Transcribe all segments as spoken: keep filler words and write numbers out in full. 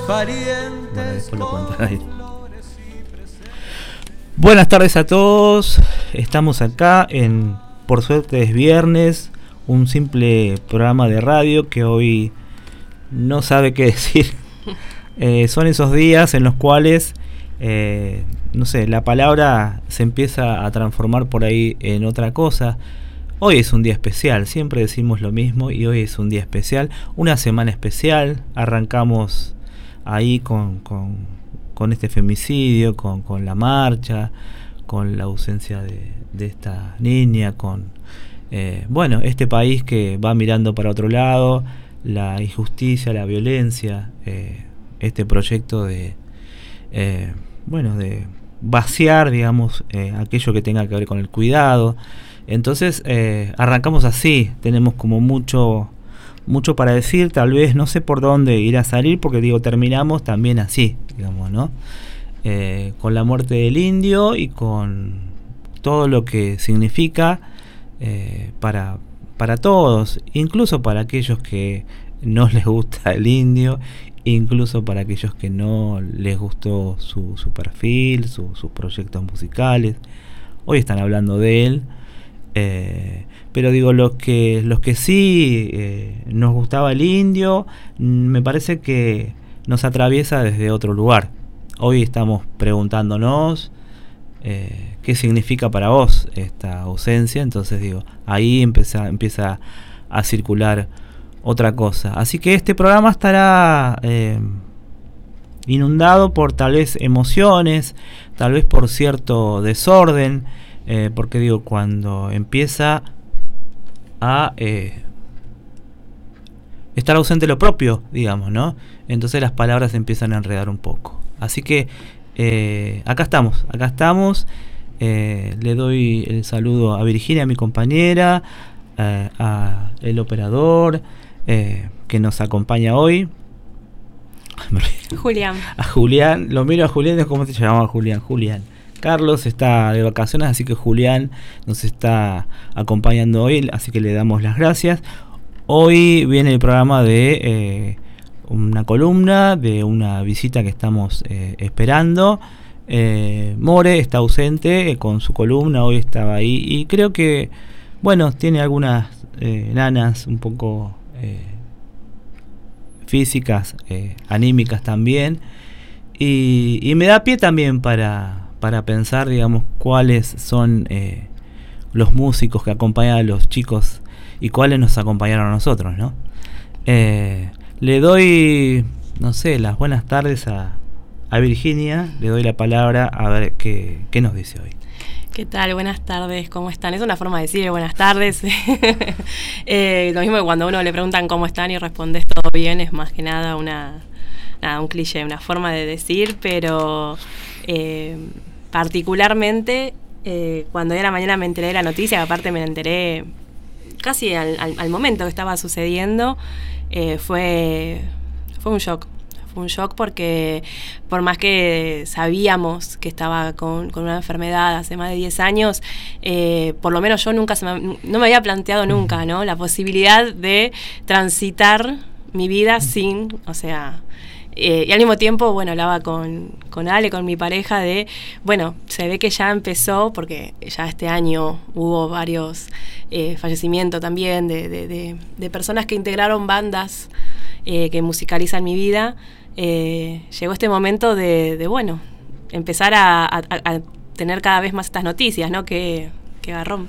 Parientes. Bueno, lo ahí. Buenas tardes a todos. Estamos acá en Por Suerte es Viernes, un simple programa de radio que hoy no sabe qué decir. Eh, son esos días en los cuales, eh, no sé, la palabra se empieza a transformar por ahí en otra cosa. Hoy es un día especial, siempre decimos lo mismo y hoy es un día especial, una semana especial. Arrancamos ahí con, con, con este femicidio, con, con la marcha, con la ausencia de, de esta niña, con eh, bueno, este país que va mirando para otro lado, la injusticia, la violencia, eh, este proyecto de eh, bueno, de vaciar, digamos, eh, aquello que tenga que ver con el cuidado. Entonces eh, arrancamos así, tenemos como mucho mucho para decir, tal vez no sé por dónde ir a salir, porque digo, terminamos también así, digamos, ¿no? Eh, con la muerte del indio y con todo lo que significa eh, para, para todos, incluso para aquellos que no les gusta el indio, incluso para aquellos que no les gustó su, su perfil, su, sus proyectos musicales. Hoy están hablando de él. Eh, pero digo, los que los que sí eh, nos gustaba el indio, me parece que nos atraviesa desde otro lugar. Hoy estamos preguntándonos eh, qué significa para vos esta ausencia. Entonces digo, ahí empieza, empieza a circular otra cosa. Así que este programa estará eh, inundado por tal vez emociones, tal vez por cierto desorden. Eh, porque digo, cuando empieza a eh, estar ausente lo propio, digamos, ¿no? Entonces las palabras se empiezan a enredar un poco. Así que eh, acá estamos, acá estamos. Eh, le doy el saludo a Virginia, mi compañera, eh, a el operador eh, que nos acompaña hoy. Julián. A Julián, lo miro a Julián, ¿cómo se llamaba Julián? Julián. Carlos está de vacaciones, así que Julián nos está acompañando hoy, así que le damos las gracias. Hoy viene el programa de eh, una columna, de una visita que estamos eh, esperando. Eh, More está ausente eh, con su columna, hoy estaba ahí y creo que, bueno, tiene algunas eh, nanas un poco eh, físicas, eh, anímicas también. Y, y me da pie también para... para pensar, digamos, cuáles son eh, los músicos que acompañan a los chicos y cuáles nos acompañaron a nosotros, ¿no? Eh, le doy, no sé, las buenas tardes a, a Virginia, le doy la palabra a ver qué, qué nos dice hoy. ¿Qué tal? Buenas tardes, ¿cómo están? Es una forma de decir buenas tardes. eh, lo mismo que cuando a uno le preguntan cómo están y respondes todo bien, es más que nada una, nada, un cliché, una forma de decir, pero... Eh, particularmente eh, cuando era mañana me enteré de la noticia, que aparte me la enteré casi al, al, al momento que estaba sucediendo, eh, fue, fue un shock. Fue un shock porque por más que sabíamos que estaba con, con una enfermedad hace más de diez años, eh, por lo menos yo nunca se me, no me había planteado nunca, ¿no? La posibilidad de transitar mi vida sin, o sea... Eh, y al mismo tiempo, bueno, hablaba con, con Ale, con mi pareja, de, bueno, se ve que ya empezó, porque ya este año hubo varios eh, fallecimientos también de, de, de, de personas que integraron bandas eh, que musicalizan mi vida. Eh, llegó este momento de, de bueno, empezar a, a, a tener cada vez más estas noticias, ¿no? Que, que garrón.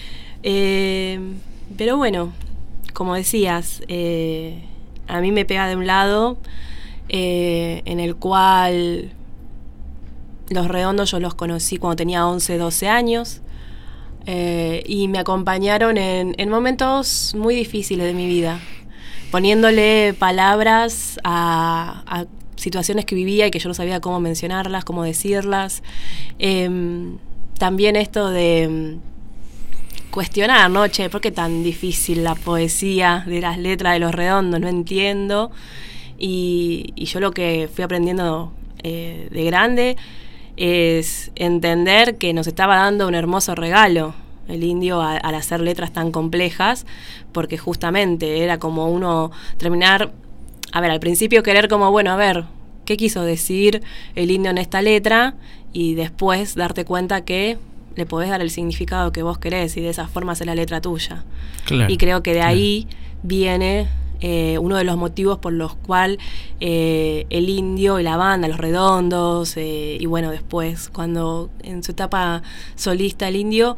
Eh, pero bueno, como decías, eh, a mí me pega de un lado... Eh, en el cual Los Redondos yo los conocí cuando tenía once, doce años eh, y me acompañaron en, en momentos muy difíciles de mi vida, poniéndole palabras a, a situaciones que vivía y que yo no sabía cómo mencionarlas, cómo decirlas. Eh, también esto de cuestionar, ¿no? Che, ¿por qué tan difícil la poesía de las letras de Los Redondos? No entiendo. Y, y yo lo que fui aprendiendo eh, de grande es entender que nos estaba dando un hermoso regalo el indio a, al hacer letras tan complejas, porque justamente era como uno terminar, a ver, al principio querer como, bueno, a ver, qué quiso decir el indio en esta letra, y después darte cuenta que le podés dar el significado que vos querés y de esa forma hacer la letra tuya. Claro, y creo que de ahí claro. viene eh, uno de los motivos por los cuales eh, el indio y la banda, Los Redondos, eh, y bueno, después cuando en su etapa solista el indio,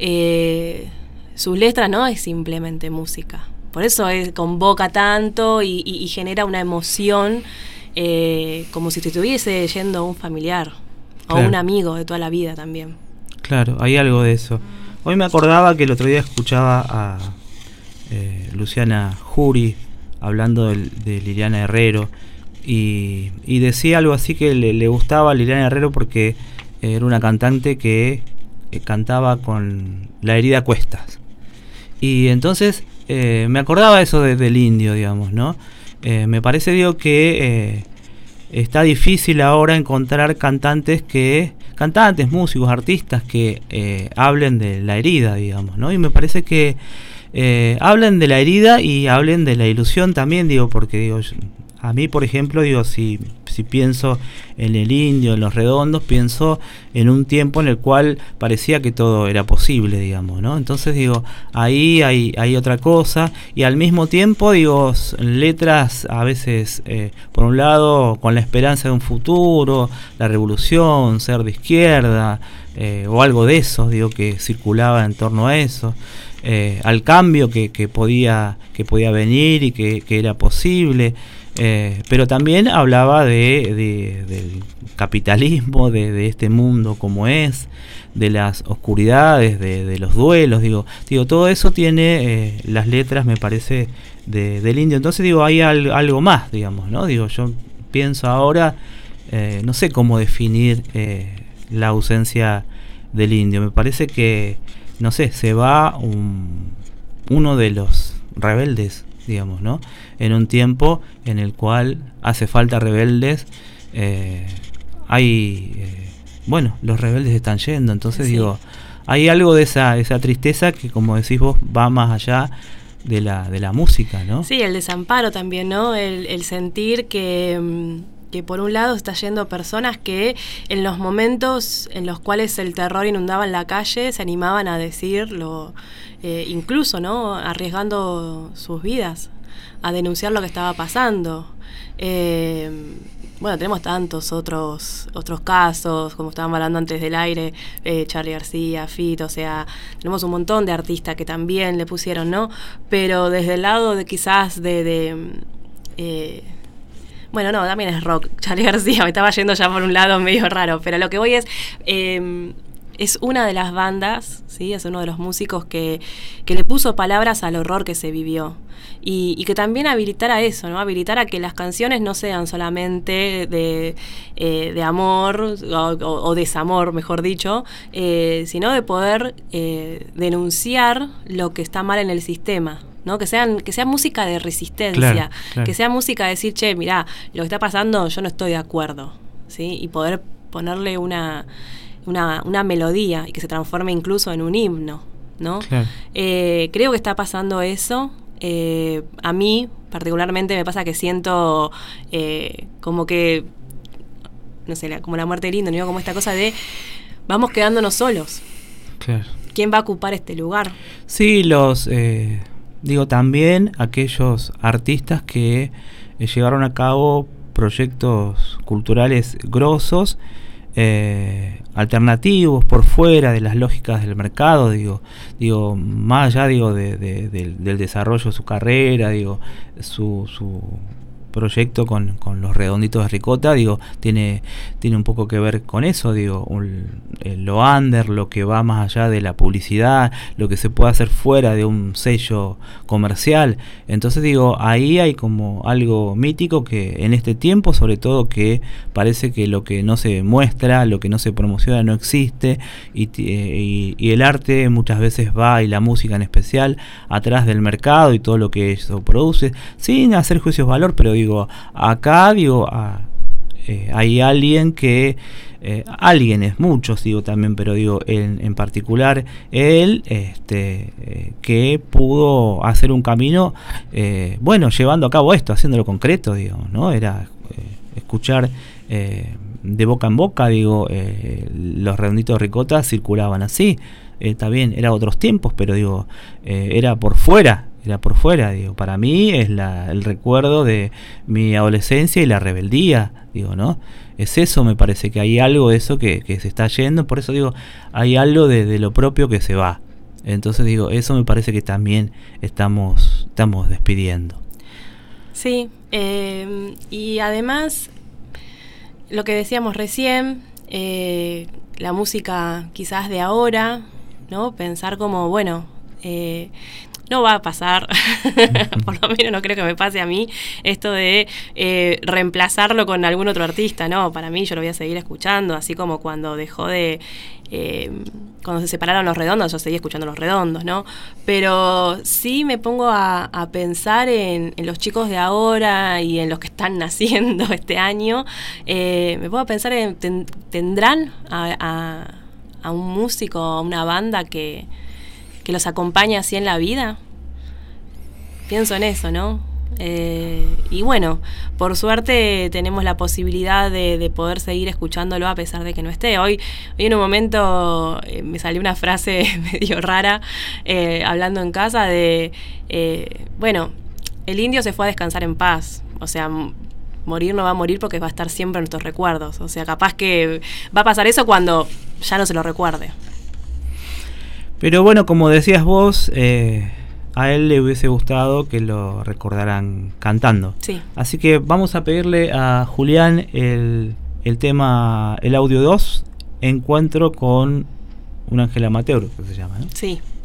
eh, sus letras no es simplemente música. Por eso es, convoca tanto y, y, y genera una emoción eh, como si te estuviese yendo un familiar claro. o un amigo de toda la vida también. Claro, hay algo de eso. Hoy me acordaba que el otro día escuchaba a eh, Luciana Jury hablando de, de Liliana Herrero y, y decía algo así que le, le gustaba a Liliana Herrero porque era una cantante que eh, cantaba con la herida a cuestas. Y entonces eh, me acordaba eso de, del indio, digamos, ¿no? Eh, me parece, digo, que eh, está difícil ahora encontrar cantantes que cantantes, músicos, artistas que eh, hablen de la herida, digamos, ¿no? Y me parece que eh, hablen de la herida y hablen de la ilusión también, digo, porque digo, a mí, por ejemplo, digo, si, si pienso en el indio, en Los Redondos, pienso en un tiempo en el cual parecía que todo era posible, digamos, ¿no? Entonces, digo, ahí hay, hay otra cosa, y al mismo tiempo, digo, letras a veces, eh, por un lado, con la esperanza de un futuro, la revolución, ser de izquierda, eh, o algo de eso, digo, que circulaba en torno a eso. Eh, al cambio que, que podía que podía venir y que, que era posible, eh, pero también hablaba de, de del capitalismo, de, de este mundo como es, de las oscuridades, de, de los duelos, digo, digo todo eso tiene eh, las letras, me parece, de, del indio. Entonces digo, hay al, algo más, digamos, ¿no? Digo, yo pienso ahora, eh, no sé cómo definir eh, la ausencia del indio. Me parece que no sé, se va un, uno de los rebeldes, digamos, ¿no? En un tiempo en el cual hace falta rebeldes, eh, hay, eh, bueno, los rebeldes están yendo, entonces sí. digo, hay algo de esa, esa tristeza que, como decís vos, va más allá de la, de la música, ¿no? Sí, el desamparo también, ¿no? El, el sentir que... que por un lado está yendo personas que en los momentos en los cuales el terror inundaba en la calle se animaban a decirlo, eh, incluso, ¿no? Arriesgando sus vidas a denunciar lo que estaba pasando. Eh, bueno, tenemos tantos otros otros casos, como estábamos hablando antes del aire, eh, Charly García, Fito, o sea, tenemos un montón de artistas que también le pusieron, ¿no? Pero desde el lado de quizás de... de eh, Bueno, no, también es rock. Charly García, me estaba yendo ya por un lado medio raro, pero lo que voy es, eh, es una de las bandas, ¿sí? Es uno de los músicos que, que le puso palabras al horror que se vivió. Y, y que también habilitara eso, ¿no? Habilitar a que las canciones no sean solamente de, eh, de amor o, o, o desamor, mejor dicho, eh, sino de poder eh, denunciar lo que está mal en el sistema. ¿No? Que sean, que sea música de resistencia, claro, claro. que sea música de decir, che, mirá, lo que está pasando yo no estoy de acuerdo, ¿sí? Y poder ponerle una, una, una melodía y que se transforme incluso en un himno, ¿no? Claro. Eh, creo que está pasando eso. Eh, a mí, particularmente, me pasa que siento eh, como que, no sé, la, como la muerte del indio, ¿no? Como esta cosa de vamos quedándonos solos. Claro. ¿Quién va a ocupar este lugar? Sí, los... Eh... Digo, también aquellos artistas que eh, llevaron a cabo proyectos culturales grosos, eh, alternativos, por fuera de las lógicas del mercado, digo, digo más allá digo de, de, de, del desarrollo de su carrera, digo, su, su proyecto con, con los Redonditos de Ricota, digo, tiene, tiene un poco que ver con eso, digo, un, lo under, lo que va más allá de la publicidad, lo que se puede hacer fuera de un sello comercial. Entonces digo, ahí hay como algo mítico que en este tiempo, sobre todo, que parece que lo que no se muestra, lo que no se promociona no existe, y, y, y el arte muchas veces va, y la música en especial, atrás del mercado y todo lo que eso produce, sin hacer juicios de valor, pero digo, Digo, acá digo, a, eh, hay alguien que, eh, alguienes, muchos digo también, pero digo, en, en particular él, este, eh, que pudo hacer un camino, eh, bueno, llevando a cabo esto, haciéndolo concreto, digo, ¿no? Era, eh, escuchar eh, de boca en boca, digo, eh, los redonditos de ricota circulaban así, eh, está bien, eran otros tiempos, pero digo, eh, era por fuera, era por fuera, digo, para mí es la, el recuerdo de mi adolescencia y la rebeldía, digo, ¿no? Es eso, me parece que hay algo de eso que, que se está yendo, por eso digo, hay algo de, de lo propio que se va. Entonces digo, eso me parece que también estamos, estamos despidiendo. Sí, eh, y además, lo que decíamos recién, eh, la música quizás de ahora, ¿no? Pensar como, bueno, eh, no va a pasar, por lo menos no creo que me pase a mí, esto de eh, reemplazarlo con algún otro artista, ¿no? Para mí yo lo voy a seguir escuchando, así como cuando dejó de... Eh, cuando se separaron los Redondos, yo seguí escuchando los Redondos, ¿no? Pero sí me pongo a, a pensar en, en los chicos de ahora y en los que están naciendo este año. Eh, me pongo a pensar en, ten, ¿tendrán a, a, a un músico, a una banda que, que los acompañe así en la vida? Pienso en eso, ¿no? Eh, y bueno, por suerte tenemos la posibilidad de, de poder seguir escuchándolo a pesar de que no esté. Hoy, hoy en un momento eh, me salió una frase medio rara eh, hablando en casa de, eh, bueno, el indio se fue a descansar en paz, o sea, m- morir no va a morir porque va a estar siempre en nuestros recuerdos, o sea, capaz que va a pasar eso cuando ya no se lo recuerde. Pero bueno, como decías vos, eh, a él le hubiese gustado que lo recordaran cantando. Sí. Así que vamos a pedirle a Julián el, el tema, el audio dos, Encuentro con un ángel amateur, que se llama, ¿no? Sí.